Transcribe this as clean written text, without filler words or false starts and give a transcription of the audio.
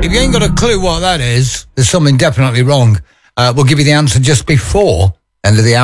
If you ain't got a clue what that is, there's something definitely wrong. We'll give you the answer just before end of the hour.